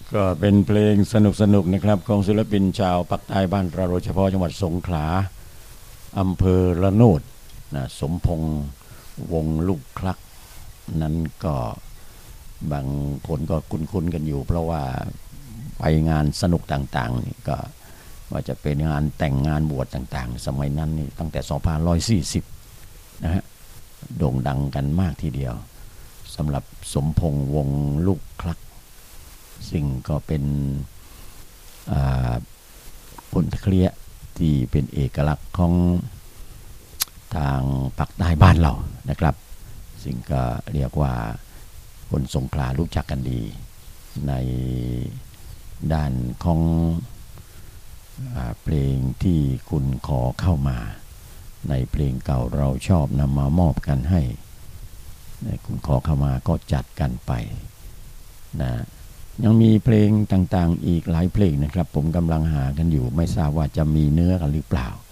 ก็เป็นเพลงสนุกนะครับของศิลปินชาวภาคใต้บ้านเราโดยเฉพาะจังหวัดสงขลาอำเภอระโนดนะสมพงษ์วงลูกคลักนั้นก็บางคนก็คุ้นกันอยู่เพราะว่าไปงานสนุกต่างๆนี่ก็ว่าจะเป็นงานแต่งงานบวชต่างๆสมัยนั้นนี่ตั้งแต่2540นะฮะโด่งดังกันมากทีเดียวสำหรับสมพงษ์วงลูกคลักซึ่งก็เป็นผลเคลียที่เป็นเอกลักษณ์ของทางภาคใต้บ้านเรานะครับซึ่งก็เรียกว่าคนสงขลารู้จักกันดีในด้านของเพลงที่คุณขอเข้ามาในเพลงเก่าเราชอบนำมามอบกันให้คุณขอเข้ามาก็จัดกันไปนะยังมีเพลงต่างๆอีกหลายเพลงนะครับผมกำลังหากันอยู่ไม่ทราบว่าจะมีเนื้อกันหรือเปล่า